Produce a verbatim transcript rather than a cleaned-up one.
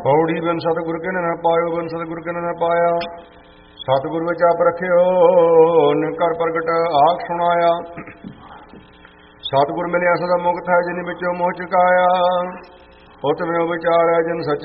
ਪੌੜੀ ਬਿਨ ਸਤਿਗੁਰ ਕੇ ਨ ਪਾਇਓ, ਬਿਨ ਸਤਿਗੁਰ ਕੇ ਨ ਪਾਇਆ। ਸਤਿਗੁਰ ਵਿੱਚ ਆਪ ਰੱਖਿਓ, ਨਿਜ ਕਰ ਪ੍ਰਗਟ ਆਖ ਸੁਣਾਇਆ। ਸਤਿਗੁਰ ਮਿਲਿਆ ਸਦਾ ਮੁਕਤ ਹੈ, ਜਿਨ ਵਿੱਚੋਂ ਮੋਹ ਚੁਕਾਇਆ। ਉਤ ਮੈਂ ਵਿਚਾਰੈ ਜਿਨ ਸੱਚ